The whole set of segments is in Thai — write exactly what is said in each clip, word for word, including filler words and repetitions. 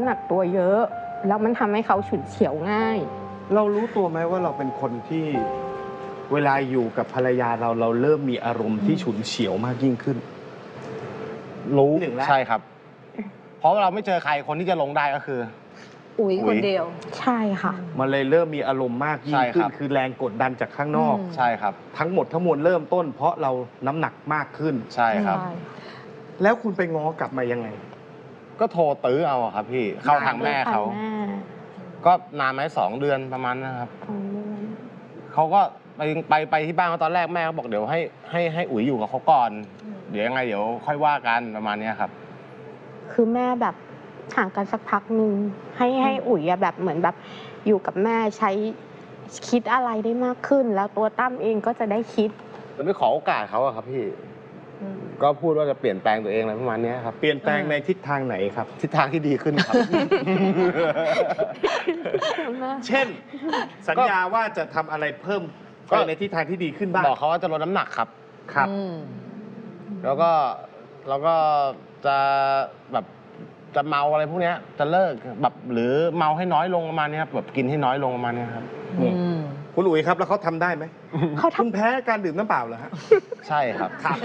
หนักตัวเยอะแล้วมันทำให้เขาฉุนเฉียวง่ายเรารู้ตัวไหมว่าเราเป็นคนที่เวลาอยู่กับภรรยาเราเราเริ่มมีอารมณ์ที่ฉุนเฉียวมากยิ่งขึ้นรู้หนึ่งแล้วใช่ครับเพราะเราไม่เจอใครคนที่จะลงได้ก็คืออุ๋ยคนเดียวใช่ค่ะมันเลยเริ่มมีอารมณ์มากยิ่งขึ้นคือแรงกดดันจากข้างนอกใช่ครับทั้งหมดทั้งมวลเริ่มต้นเพราะเราน้ำหนักมากขึ้นใช่ครับแล้วคุณไปง้อกลับมายังไงก็โทรตื้อเอาครับพี่เข้าทางแม่เขาก็นานไหมสองเดือนประมาณนะครับเขาก็ไปไปไปที่บ้านเขาตอนแรกแม่เขาบอกเดี๋ยวให้ให้ให้อุ๋ยอยู่กับเขาก่อนเดี๋ยวยังไงเดี๋ยวค่อยว่ากันประมาณนี้ครับคือแม่แบบห่างกันสักพักหนึ่งให้ให้อุ๋ยแบบเหมือนแบบอยู่กับแม่ใช้คิดอะไรได้มากขึ้นแล้วตัวตั้มเองก็จะได้คิดมันไม่ขอโอกาสเขาอะครับพี่ก็พูดว่าจะเปลี่ยนแปลงตัวเองอะไรประมาณนี้ครับเปลี่ยนแปลงในทิศทางไหนครับทิศทางที่ดีขึ้นครับเช่นสัญญาว่าจะทำอะไรเพิ่มก็ในทิศทางที่ดีขึ้นบ้างบอกเขาว่าจะลดน้ำหนักครับครับแล้วก็แล้วก็จะแบบจะเมาอะไรพวกนี้จะเลิกแบบหรือเมาให้น้อยลงประมาณนี้ครับแบบกินให้น้อยลงประมาณนี้ครับคุณอุ๋ยครับแล้วเขาทำได้ไหมเขาคุณแพ้การดื่มน้ำเปล่าเหรอฮะใช่ครับครับ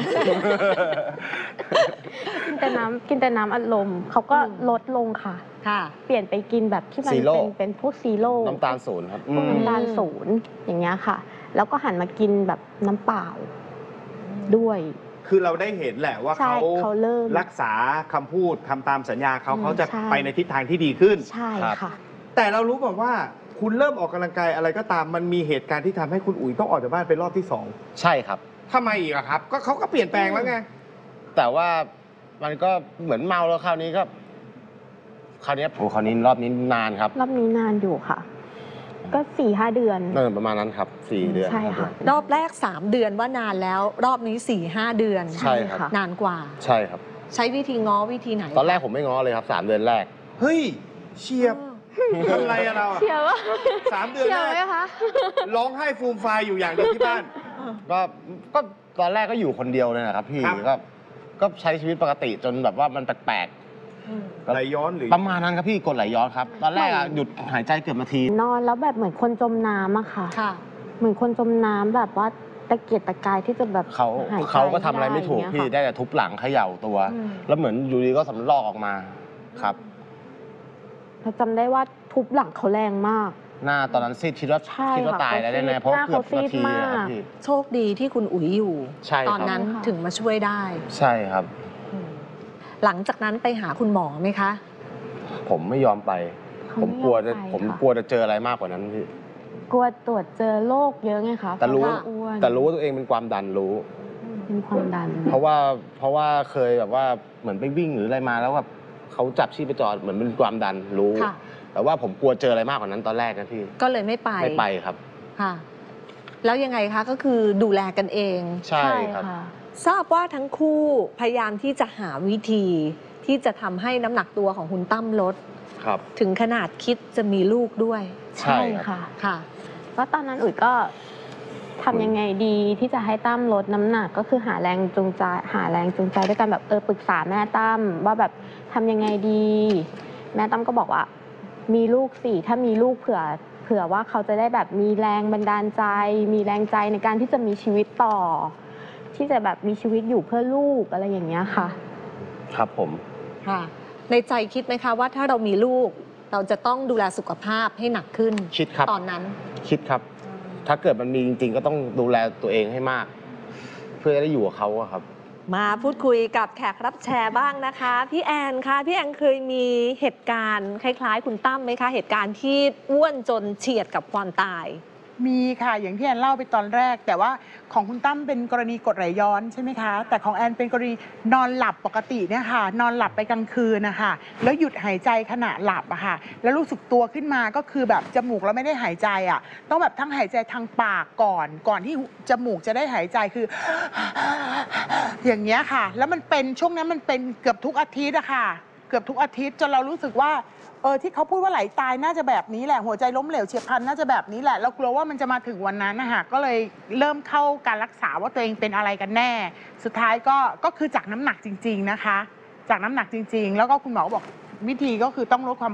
กินแต่น้ำกินแต่น้ำอัดลมเขาก็ลดลงค่ะค่ะเปลี่ยนไปกินแบบที่มันเป็นเป็นพวกซีโร่น้ำตาลศูนย์ครับพวกน้ำตาลศูนย์อย่างเงี้ยค่ะแล้วก็หันมากินแบบน้ำเปล่าด้วยคือเราได้เห็นแหละว่าเขารักษาคำพูดทำตามสัญญาเขาเขาจะไปในทิศทางที่ดีขึ้นใช่ค่ะแต่เรารู้แบบว่าคุณเริ่มออกกำลังกายอะไรก็ตามมันมีเหตุการณ์ที่ทำให้คุณอุ๋ยต้องออกจากบ้านเป็นรอบที่สองใช่ครับทำไมอีกอะครับก็เขาก็เปลี่ยนแปลงแล้วไงแต่ว่ามันก็เหมือนเมาแล้วคราวนี้ก็คราวนี้โอ้คราวนี้รอบนี้นานครับรอบนี้นานอยู่ค่ะก็สี่ห้าเดือนเออประมาณนั้นครับสี่เดือนใช่ค่ะรอบแรกสามเดือนว่านานแล้วรอบนี้สี่ห้าเดือนใช่ครับนานกว่าใช่ครับใช้วิธีง้อวิธีไหนตอนแรกผมไม่ง้อเลยครับสามเดือนแรกเฮ้ยเฉียบทำไรอะเราเฉียบสามเดือนแรกร้องไห้ฟูมฟายอยู่อย่างเดียวที่บ้านก็ก็ตอนแรกก็อยู่คนเดียวเลยนะครับพี่ก็ก็ใช้ชีวิตปกติจนแบบว่ามันแปลกๆไหลย้อนหรือประมาณนั้นครับพี่กดไหลย้อนครับตอนแรกหยุดหายใจเกือบนาทีนอนแล้วแบบเหมือนคนจมน้ำอะค่ะเหมือนคนจมน้ำแบบว่าตะเกียกตะกายที่จะแบบเขาเขาก็ทำอะไรไม่ถูกพี่ได้แต่ทุบหลังเขย่าตัวแล้วเหมือนอยู่ดีก็สำลอกออกมาครับเราจำได้ว่าทุบหลังเขาแรงมากหน้าตอนนั้นซีดคิดว่าคิดว่าตายแล้วแน่ๆเพราะเกือบนาทีครับพี่โชคดีที่คุณอุ๋ยอยู่ตอนนั้นถึงมาช่วยได้ใช่ครับหลังจากนั้นไปหาคุณหมอไหมคะผมไม่ยอมไปผมกลัวจะผมกลัวจะเจออะไรมากกว่านั้นพี่กลัวตรวจเจอโรคเยอะไงคะแต่รู้แต่รู้ว่าตัวเองเป็นความดันรู้เป็นความดันเพราะว่าเพราะว่าเคยแบบว่าเหมือนไปวิ่งหรืออะไรมาแล้วแบบเขาจับชีพจรเหมือนเป็นความดันรู้แต่ว่าผมกลัวเจออะไรมากกว่านั้นตอนแรกนะพี่ก็เลยไม่ไปไม่ไปครับค่ะแล้วยังไงคะก็คือดูแลกันเองใช่ครับทราบว่าทั้งคู่พยายามที่จะหาวิธีที่จะทำให้น้ำหนักตัวของคุณตั้มลดครับถึงขนาดคิดจะมีลูกด้วยใช่ค่ะค่ะก็ตอนนั้นอุ๋ยก็ทำยังไงดีที่จะให้ตั้มลดน้ำหนักก็คือหาแรงจูงใจหาแรงจูงใจด้วยกันแบบเออปรึกษาแม่ตั้มว่าแบบทำยังไงดีแม่ตั้มก็บอกว่ามีลูกสิถ้ามีลูกเผื่อเผื่อว่าเขาจะได้แบบมีแรงบันดาลใจมีแรงใจในการที่จะมีชีวิตต่อที่จะแบบมีชีวิตอยู่เพื่อลูกอะไรอย่างเงี้ยค่ะครับผมค่ะในใจคิดไหมคะว่าถ้าเรามีลูกเราจะต้องดูแลสุขภาพให้หนักขึ้นคิดครับตอนนั้นคิดครับถ้าเกิดมันมีจริงๆก็ต้องดูแลตัวเองให้มากเพื่อจะได้อยู่กับเขาครับมาพูดคุยกับแขกรับแชร์บ้างนะคะพี่แอนคะพี่แอนเคยมีเหตุการณ์คล้ายๆคุณตั้มไหมคะเหตุการณ์ที่อ้วนจนเฉียดกับความตายมีค่ะอย่างที่แอนเล่าไปตอนแรกแต่ว่าของคุณตั้มเป็นกรณีกรดไหลย้อนใช่ไหมคะแต่ของแอนเป็นกรณีนอนหลับปกติเนี่ยค่ะนอนหลับไปกลางคืนนะคะแล้วหยุดหายใจขณะหลับอะค่ะแล้วรู้สึกตัวขึ้นมาก็คือแบบจมูกแล้วไม่ได้หายใจอะต้องแบบทั้งหายใจทางปากก่อนก่อนที่จมูกจะได้หายใจคืออย่างเงี้ยค่ะแล้วมันเป็นช่วงนั้นมันเป็นเกือบทุกอาทิตย์อะค่ะเกือบทุกอาทิตย์จนเรารู้สึกว่าเออที่เขาพูดว่าไหลตายน่าจะแบบนี้แหละหัวใจล้มเหลวเฉียบพลันน่าจะแบบนี้แหละเรากลัวว่ามันจะมาถึงวันนั้นนะคะก็เลยเริ่มเข้าการรักษาว่าตัวเองเป็นอะไรกันแน่สุดท้ายก็ก็คือจากน้ำหนักจริงๆนะคะจากน้ำหนักจริงๆแล้วก็คุณหมอบอกวิธีก็คือต้องลดความ